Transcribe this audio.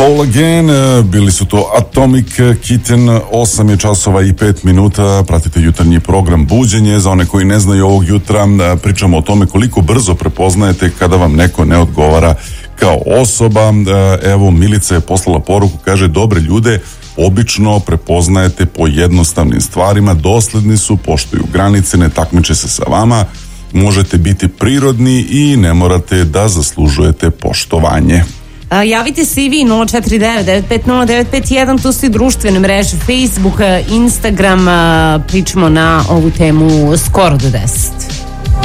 All Again, bili su to Atomic Kitten, 8 je časova i 5 minuta, pratite jutarnji program Buđenje. Za one koji ne znaju, ovog jutra pričamo o tome koliko brzo prepoznajete kada vam neko ne odgovara kao osoba. Evo, Milica je poslala poruku, kaže: dobre ljude obično prepoznajete po jednostavnim stvarima, dosledni su, poštuju granice, ne takmiče se sa vama, možete biti prirodni i ne morate da zaslužujete poštovanje. Javite se i vi 049-950-951, tu su i društvene mreže Facebook, Instagram, pričamo na ovu temu skoro do 10.